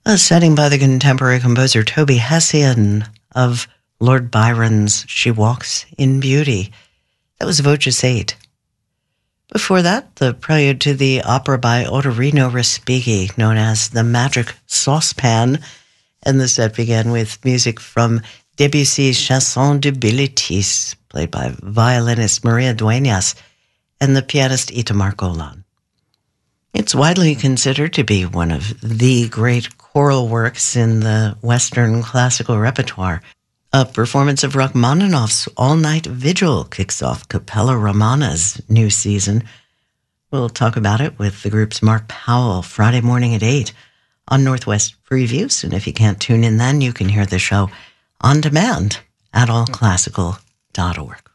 A setting by the contemporary composer Toby Hessian of Lord Byron's She Walks in Beauty. That was Voces 8. Before that, the prelude to the opera by Ottorino Respighi, known as The Magic Saucepan, and the set began with music from Debussy's Chanson de Bilitis, played by violinist Maria Dueñas and the pianist Itamar Golan. It's widely considered to be one of the great choral works in the Western classical repertoire. A performance of Rachmaninoff's All-Night Vigil kicks off Capella Romana's new season. We'll talk about it with the group's Mark Powell Friday morning at 8 on Northwest Previews. And if you can't tune in then, you can hear the show on demand at allclassical.org.